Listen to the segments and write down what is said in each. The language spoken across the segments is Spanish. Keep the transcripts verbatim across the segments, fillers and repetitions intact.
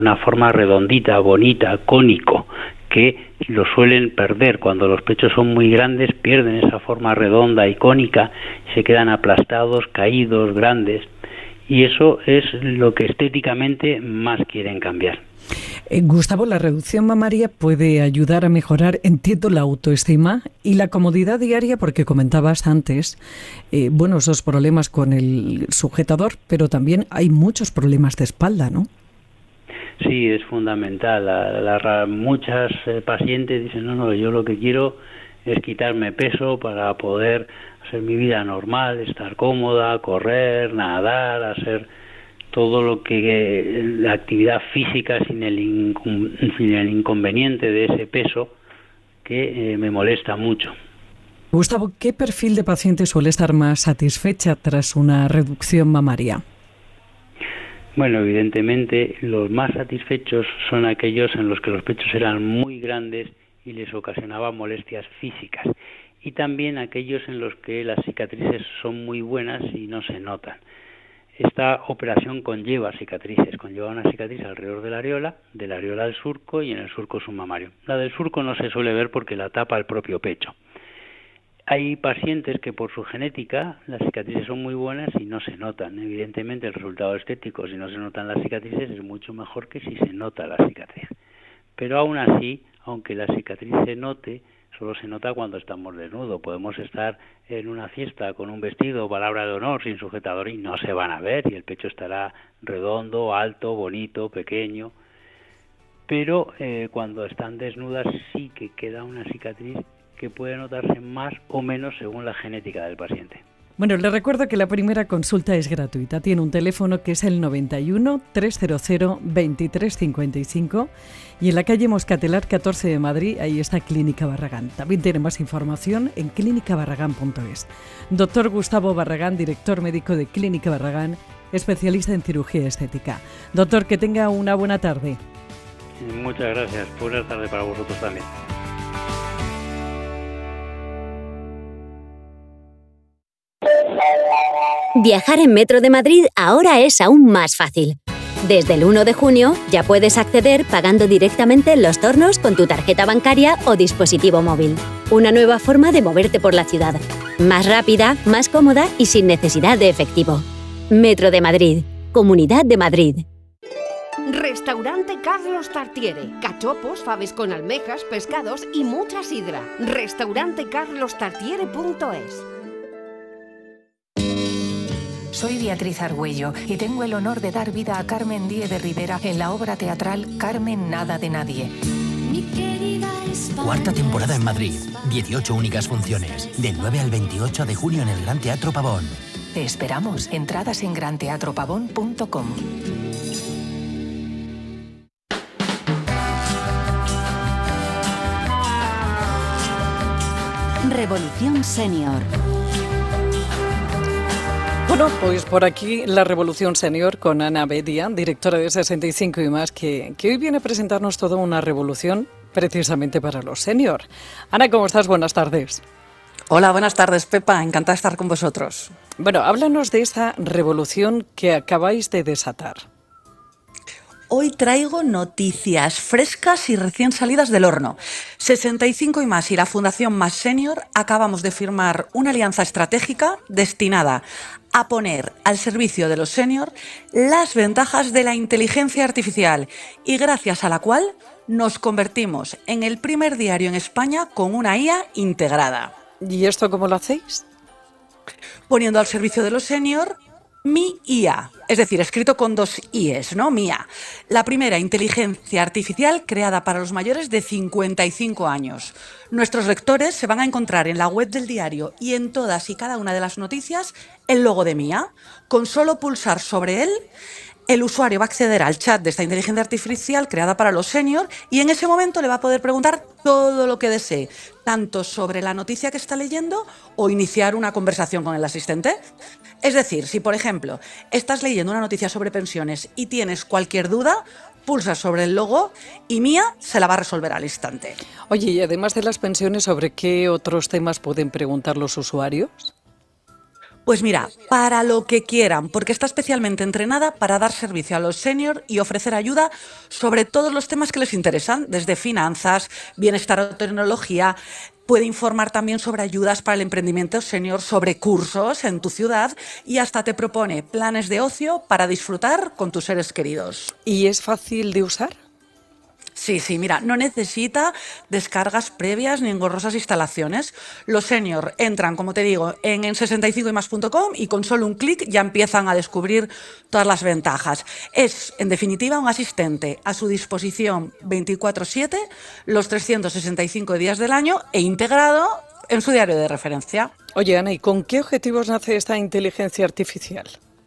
una forma redondita, bonita, cónico, que lo suelen perder. Cuando los pechos son muy grandes, pierden esa forma redonda y cónica, y se quedan aplastados, caídos, grandes, y eso es lo que estéticamente más quieren cambiar. Eh, Gustavo, la reducción mamaria puede ayudar a mejorar, entiendo, la autoestima y la comodidad diaria, porque comentabas antes, eh, bueno, esos problemas con el sujetador, pero también hay muchos problemas de espalda, ¿no? Sí, es fundamental. La, la, muchas eh, pacientes dicen, no, no, yo lo que quiero es quitarme peso para poder hacer mi vida normal, estar cómoda, correr, nadar, hacer todo lo que eh, la actividad física sin el, incum, sin el inconveniente de ese peso que eh, me molesta mucho. Gustavo, ¿qué perfil de paciente suele estar más satisfecha tras una reducción mamaria? Bueno, evidentemente los más satisfechos son aquellos en los que los pechos eran muy grandes y les ocasionaban molestias físicas, y también aquellos en los que las cicatrices son muy buenas y no se notan. Esta operación conlleva cicatrices, conlleva una cicatriz alrededor de la areola, de la areola al surco y en el surco submamario. La del surco no se suele ver porque la tapa el propio pecho. Hay pacientes que por su genética las cicatrices son muy buenas y no se notan. Evidentemente el resultado estético, si no se notan las cicatrices, es mucho mejor que si se nota la cicatriz. Pero aún así, aunque la cicatriz se note, solo se nota cuando estamos desnudos. Podemos estar en una fiesta con un vestido, palabra de honor, sin sujetador, y no se van a ver, y el pecho estará redondo, alto, bonito, pequeño. Pero eh, cuando están desnudas sí que queda una cicatriz que puede notarse más o menos según la genética del paciente. Bueno, le recuerdo que la primera consulta es gratuita. Tiene un teléfono que es el noventa y uno, trescientos veintitrés cincuenta y cinco y en la calle Moscatelar catorce de Madrid, ahí está Clínica Barragán. También tiene más información en clínica barragán punto es. Doctor Gustavo Barragán, director médico de Clínica Barragán, especialista en cirugía estética. Doctor, que tenga una buena tarde. Muchas gracias. Buenas tardes para vosotros también. Viajar en Metro de Madrid ahora es aún más fácil. Desde el uno de junio ya puedes acceder pagando directamente en los tornos con tu tarjeta bancaria o dispositivo móvil. Una nueva forma de moverte por la ciudad. Más rápida, más cómoda y sin necesidad de efectivo. Metro de Madrid. Comunidad de Madrid. Restaurante Carlos Tartiere. Cachopos, faves con almejas, pescados y mucha sidra. Restaurante carlos tartiere punto es. Soy Beatriz Argüello y tengo el honor de dar vida a Carmen Díez de Rivera en la obra teatral Carmen Nada de Nadie. Cuarta temporada en Madrid. dieciocho únicas funciones. Del nueve al veintiocho de junio en el Gran Teatro Pavón. Te esperamos. Entradas en gran teatro pavón punto com. Revolución Senior. Bueno, pues por aquí la Revolución Senior con Ana Bedia, directora de sesenta y cinco y más, que, que hoy viene a presentarnos toda una revolución precisamente para los senior. Ana, ¿cómo estás? Buenas tardes. Hola, buenas tardes, Pepa. Encantada de estar con vosotros. Bueno, háblanos de esta revolución que acabáis de desatar. Hoy traigo noticias frescas y recién salidas del horno. sesenta y cinco y más y la Fundación Más Senior acabamos de firmar una alianza estratégica destinada a poner al servicio de los senior las ventajas de la inteligencia artificial y gracias a la cual nos convertimos en el primer diario en España con una I A integrada. ¿Y esto cómo lo hacéis? Poniendo al servicio de los senior Mi I A, es decir, escrito con dos I's, ¿no? M I A. La primera inteligencia artificial creada para los mayores de cincuenta y cinco años. Nuestros lectores se van a encontrar en la web del diario y en todas y cada una de las noticias el logo de M I A. Con solo pulsar sobre él, el usuario va a acceder al chat de esta inteligencia artificial creada para los senior y en ese momento le va a poder preguntar todo lo que desee, tanto sobre la noticia que está leyendo o iniciar una conversación con el asistente. Es decir, si por ejemplo estás leyendo una noticia sobre pensiones y tienes cualquier duda, pulsas sobre el logo y M I A se la va a resolver al instante. Oye, y además de las pensiones, ¿sobre qué otros temas pueden preguntar los usuarios? Pues mira, para lo que quieran, porque está especialmente entrenada para dar servicio a los seniors y ofrecer ayuda sobre todos los temas que les interesan, desde finanzas, bienestar o tecnología. Puede informar también sobre ayudas para el emprendimiento senior, sobre cursos en tu ciudad y hasta te propone planes de ocio para disfrutar con tus seres queridos. ¿Y es fácil de usar? Sí, sí, mira, no necesita descargas previas ni engorrosas instalaciones. Los senior entran, como te digo, en, en sesenta y cinco y más punto com y con solo un clic ya empiezan a descubrir todas las ventajas. Es, en definitiva, un asistente a su disposición veinticuatro siete, los trescientos sesenta y cinco días del año e integrado en su diario de referencia. Oye, Ana, ¿y con qué objetivos nace esta inteligencia artificial?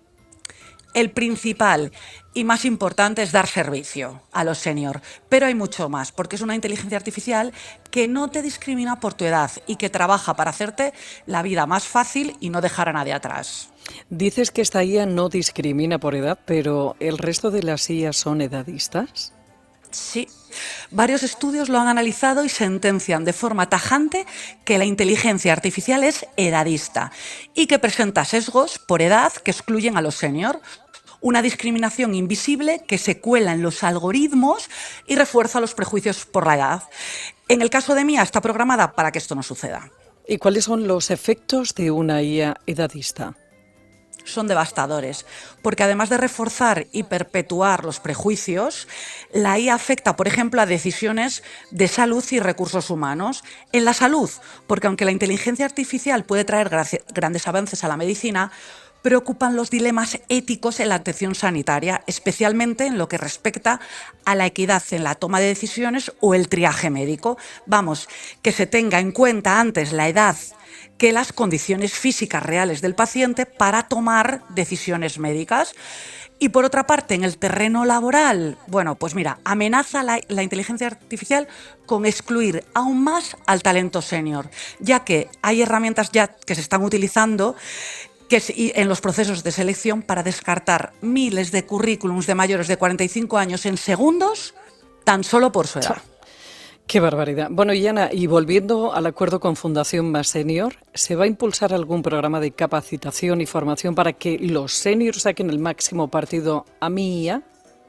El principal y más importante es dar servicio a los senior, pero hay mucho más, porque es una inteligencia artificial que no te discrimina por tu edad y que trabaja para hacerte la vida más fácil y no dejar a nadie atrás. Dices que esta I A no discrimina por edad, pero ¿el resto de las I A son edadistas? Sí, varios estudios lo han analizado y sentencian de forma tajante que la inteligencia artificial es edadista y que presenta sesgos por edad que excluyen a los senior. Una discriminación invisible que se cuela en los algoritmos y refuerza los prejuicios por la edad. En el caso de Mía está programada para que esto no suceda. ¿Y cuáles son los efectos de una I A edadista? Son devastadores, porque además de reforzar y perpetuar los prejuicios, la I A afecta, por ejemplo, a decisiones de salud y recursos humanos. En la salud, porque aunque la inteligencia artificial puede traer grandes avances a la medicina, preocupan los dilemas éticos en la atención sanitaria, especialmente en lo que respecta a la equidad en la toma de decisiones o el triaje médico. Vamos, que se tenga en cuenta antes la edad que las condiciones físicas reales del paciente para tomar decisiones médicas. Y por otra parte, en el terreno laboral, bueno, pues mira, amenaza la, la inteligencia artificial con excluir aún más al talento senior, ya que hay herramientas ya que se están utilizando que es, en los procesos de selección para descartar miles de currículums de mayores de cuarenta y cinco años en segundos, tan solo por su edad. ¡Qué barbaridad! Bueno, y Ana, y volviendo al acuerdo con Fundación Más Senior, ¿se va a impulsar algún programa de capacitación y formación para que los seniors saquen el máximo partido a mi I A?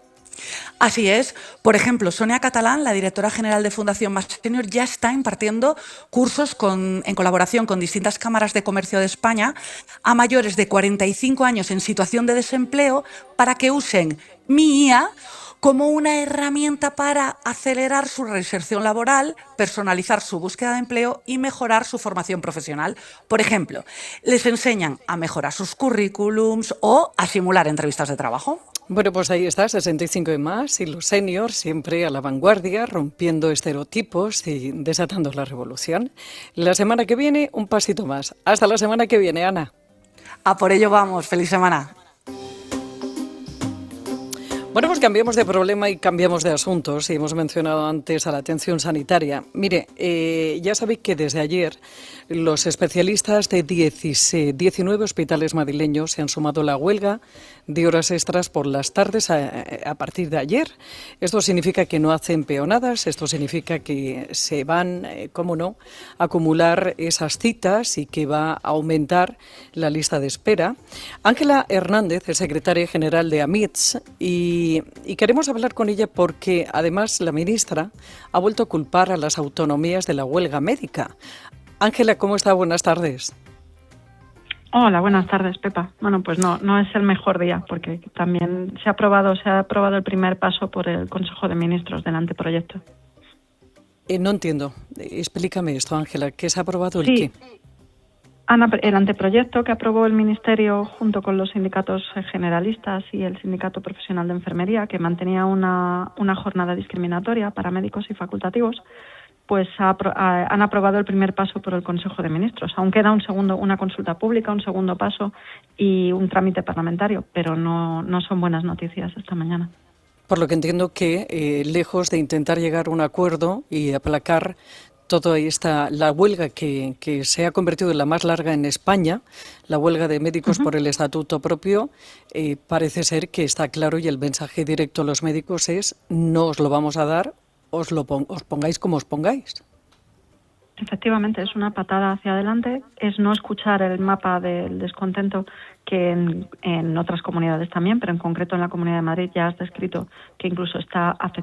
Así es. Por ejemplo, Sonia Catalán, la directora general de Fundación Más Senior, ya está impartiendo cursos con, en colaboración con distintas cámaras de comercio de España a mayores de cuarenta y cinco años en situación de desempleo para que usen mi I A como una herramienta para acelerar su reinserción laboral, personalizar su búsqueda de empleo y mejorar su formación profesional. Por ejemplo, les enseñan a mejorar sus currículums o a simular entrevistas de trabajo. Bueno, pues ahí está, sesenta y cinco y más, y los seniors siempre a la vanguardia, rompiendo estereotipos y desatando la revolución. La semana que viene, un pasito más. Hasta la semana que viene, Ana. A por ello vamos. Feliz semana. Bueno, pues cambiamos de problema y cambiamos de asuntos. Y hemos mencionado antes a la atención sanitaria. Mire, eh, ya sabéis que desde ayer los especialistas de diecinueve hospitales madrileños se han sumado a la huelga de horas extras por las tardes a, a partir de ayer. Esto significa que no hacen peonadas, esto significa que se van, eh, cómo no, a acumular esas citas y que va a aumentar la lista de espera. Ángela Hernández es secretaria general de AMITS y, y queremos hablar con ella porque además la ministra ha vuelto a culpar a las autonomías de la huelga médica. Ángela, ¿cómo está? Buenas tardes. Hola, buenas tardes, Pepa. Bueno, pues no, no es el mejor día porque también se ha aprobado, se ha aprobado el primer paso por el Consejo de Ministros del anteproyecto. Eh, no entiendo. Explícame esto, Ángela. ¿Qué se ha aprobado el sí. qué? Ana, el anteproyecto que aprobó el Ministerio junto con los sindicatos generalistas y el Sindicato Profesional de Enfermería, que mantenía una, una jornada discriminatoria para médicos y facultativos, pues ha, ha, han aprobado el primer paso por el Consejo de Ministros. Aún queda un segundo, una consulta pública, un segundo paso y un trámite parlamentario, pero no, no son buenas noticias esta mañana. Por lo que entiendo que, eh, lejos de intentar llegar a un acuerdo y aplacar toda esta, la huelga que, que se ha convertido en la más larga en España, la huelga de médicos uh-huh. por el estatuto propio, eh, parece ser que está claro y el mensaje directo a los médicos es no os lo vamos a dar, os, lo pon, os pongáis como os pongáis. Efectivamente, es una patada hacia adelante, es no escuchar el mapa del descontento que en, en otras comunidades también, pero en concreto en la Comunidad de Madrid ya has descrito que incluso está afectando